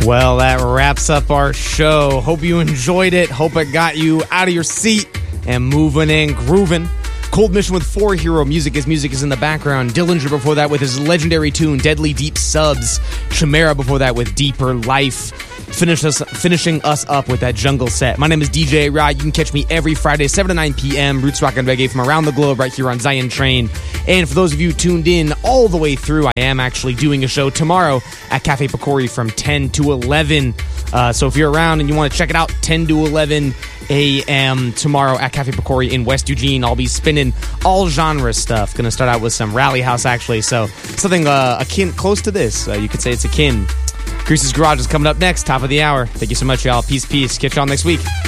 Well, that wraps up our show. Hope you enjoyed it. Hope it got you out of your seat and moving and grooving. Cold Mission with 4 Hero. Music is in the background. Dillinger before that with his legendary tune, Deadly Deep Subs. Chimera before that with Deeper Life. Finishing us up with that jungle set. My name is DJ Rod. You can catch me every Friday, 7 to 9 p.m. Roots Rock and Reggae from around the globe right here on Zion Train. And for those of you tuned in all the way through, I am actually doing a show tomorrow at Cafe Picori from 10 to 11. So if you're around and you want to check it out, 10 to 11 a.m. tomorrow at Cafe Picori in West Eugene. I'll be spinning all genre stuff. Going to start out with some Rally House, actually. So something akin, close to this. You could say it's akin. Grease's Garage is coming up next, top of the hour. Thank you so much, y'all. Peace, peace. Catch y'all next week.